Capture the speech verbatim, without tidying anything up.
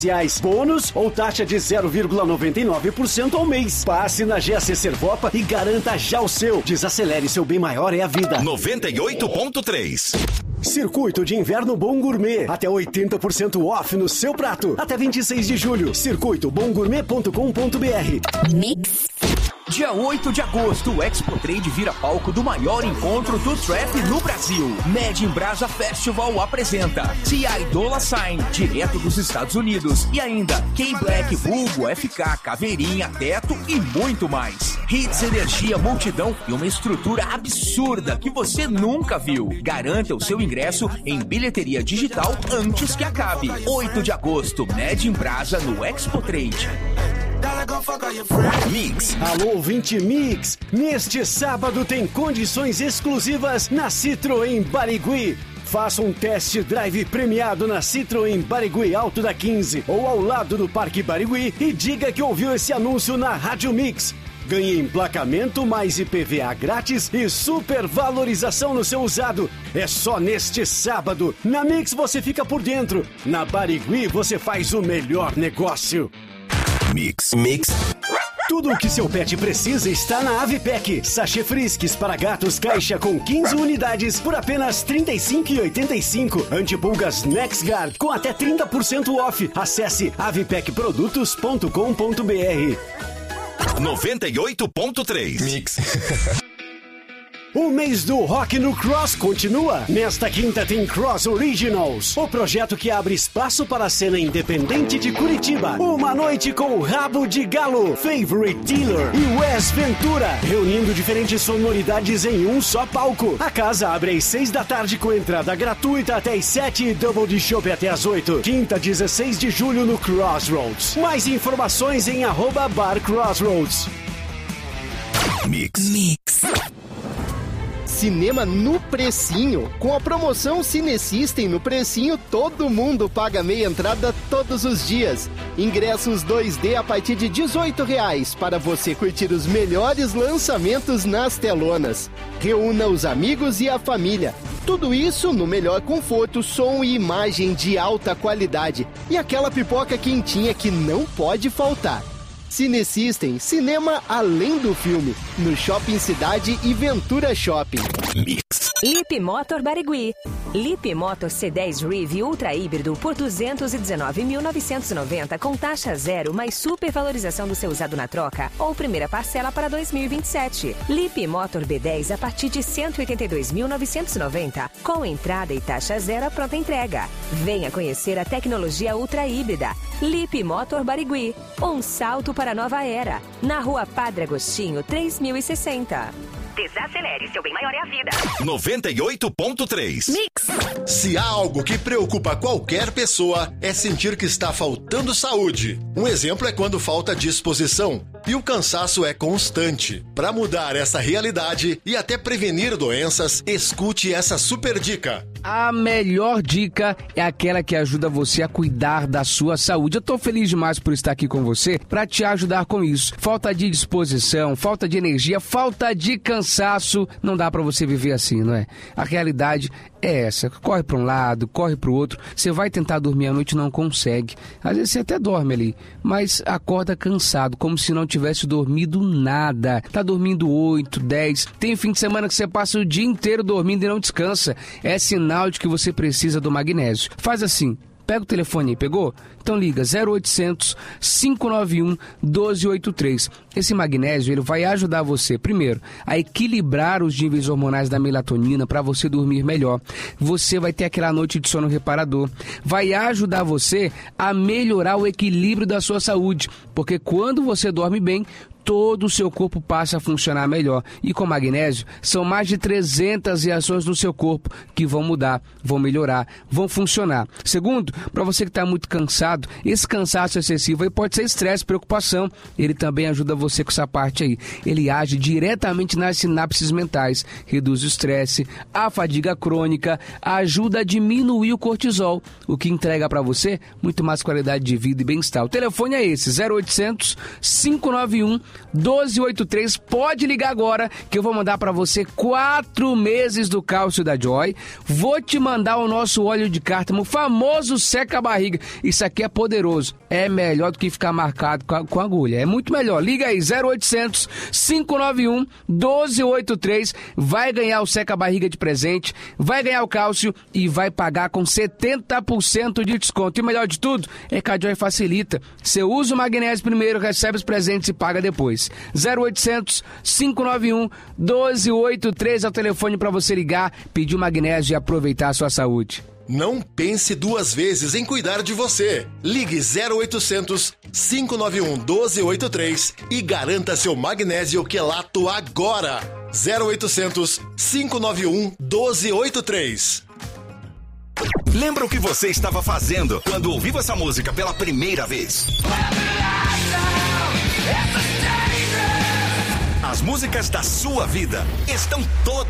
bônus ou taxa de zero vírgula noventa e nove por cento ao mês. Passe na G A C Servopa e garanta já o seu. Desacelere, seu bem maior é a vida. noventa e oito ponto três. Circuito de Inverno Bom Gourmet. Até oitenta por cento off no seu prato. Até vinte e seis de julho. circuito bom gourmet ponto com ponto b r. Mix. Dia oito de agosto, o Expo Trade vira palco do maior encontro do trap no Brasil. Made in Brasa Festival apresenta T I Dolla Sign, direto dos Estados Unidos. E ainda K-Black, Vulgo, F K, Caveirinha, Teto e muito mais. Hits, energia, multidão e uma estrutura absurda que você nunca viu. Garanta o seu ingresso em bilheteria digital antes que acabe. oito de agosto, Made in Brasa no Expo Trade. Mix. Alô, ouvinte Mix. Neste sábado tem condições exclusivas na Citroën Barigui. Faça um test drive premiado na Citroën Barigui Alto da quinze ou ao lado do Parque Barigui e diga que ouviu esse anúncio na Rádio Mix. Ganhe emplacamento mais I P V A grátis e supervalorização no seu usado. É só neste sábado. Na Mix você fica por dentro. Na Barigui você faz o melhor negócio. Mix. Mix. Tudo o que seu pet precisa está na Avipec. Sachê Friskies para gatos caixa com quinze unidades por apenas trinta e cinco reais e oitenta e cinco centavos. Antipulgas NexGuard com até trinta por cento off. Acesse avipec produtos ponto com ponto b r. noventa e oito ponto três. Mix. O mês do rock no Cross continua. Nesta quinta tem Cross Originals, o projeto que abre espaço para a cena independente de Curitiba. Uma noite com o Rabo de Galo, Favorite Dealer e Wes Ventura, reunindo diferentes sonoridades em um só palco. A casa abre às seis da tarde com entrada gratuita até às sete e double de chopp até às oito. Quinta, dezesseis de julho no Crossroads. Mais informações em arroba Bar Crossroads. Mix. Mix. Cinema no Precinho. Com a promoção Cine System no Precinho, todo mundo paga meia entrada todos os dias. Ingressos dois D a partir de dezoito reais para você curtir os melhores lançamentos nas telonas. Reúna os amigos e a família. Tudo isso no melhor conforto, som e imagem de alta qualidade. E aquela pipoca quentinha que não pode faltar. Cine System, cinema além do filme, no Shopping Cidade e Ventura Shopping. Mix. Lip Motor Barigui. Lip Motor C dez Riv Ultra Híbrido por duzentos e dezenove mil novecentos e noventa com taxa zero mais supervalorização do seu usado na troca ou primeira parcela para dois mil e vinte e sete. Lip Motor B dez a partir de cento e oitenta e dois mil novecentos e noventa com entrada e taxa zero à pronta entrega. Venha conhecer a tecnologia ultra híbrida. Lip Motor Barigui. Um salto para a nova era. Na Rua Padre Agostinho, três mil e sessenta. Desacelere, seu bem maior é a vida. noventa e oito ponto três. Mix. Se há algo que preocupa qualquer pessoa, é sentir que está faltando saúde. Um exemplo é quando falta disposição e o cansaço é constante. Para mudar essa realidade e até prevenir doenças, escute essa super dica. A melhor dica é aquela que ajuda você a cuidar da sua saúde. Eu tô feliz demais por estar aqui com você para te ajudar com isso. Falta de disposição, falta de energia, falta de cansaço. Não dá para você viver assim, não é? A realidade é essa. Corre para um lado, corre para o outro. Você vai tentar dormir à noite e não consegue. Às vezes você até dorme ali, mas acorda cansado, como se não tivesse dormido nada. Tá dormindo oito, dez. Tem fim de semana que você passa o dia inteiro dormindo e não descansa. É sinal de que você precisa do magnésio. Faz assim. Pega o telefone aí, pegou? Então liga zero oitocentos, cinco nove um, um dois oito três. Esse magnésio ele vai ajudar você, primeiro, a equilibrar os níveis hormonais da melatonina para você dormir melhor. Você vai ter aquela noite de sono reparador. Vai ajudar você a melhorar o equilíbrio da sua saúde, porque quando você dorme bem, todo o seu corpo passa a funcionar melhor. E com magnésio, são mais de trezentas reações no seu corpo que vão mudar, vão melhorar, vão funcionar. Segundo, para você que está muito cansado, esse cansaço excessivo aí pode ser estresse, preocupação. Ele também ajuda você com essa parte aí. Ele age diretamente nas sinapses mentais, reduz o estresse, a fadiga crônica, ajuda a diminuir o cortisol, o que entrega para você muito mais qualidade de vida e bem-estar. O telefone é esse, zero oitocentos, cinco nove um, doze oitenta e três. Pode ligar agora que eu vou mandar para você quatro meses do cálcio da Joy. Vou te mandar o nosso óleo de cártamo, o famoso seca-barriga. Isso aqui é poderoso. É melhor do que ficar marcado com, a, com agulha. É muito melhor. Liga aí, zero oitocentos, cinco nove um, doze oitenta e três. Vai ganhar o seca-barriga de presente, vai ganhar o cálcio e vai pagar com setenta por cento de desconto. E o melhor de tudo é que a Joy facilita. Você usa o magnésio primeiro, recebe os presentes e paga depois. zero oitocentos, cinco nove um, doze oitenta e três é o telefone para você ligar, pedir o magnésio e aproveitar a sua saúde. Não pense duas vezes em cuidar de você. Ligue zero oitocentos, cinco nove um, doze oitenta e três e garanta seu magnésio quelato agora. zero oitocentos, cinco nove um, doze oitenta e três. Lembra o que você estava fazendo quando ouviu essa música pela primeira vez? As músicas da sua vida estão todas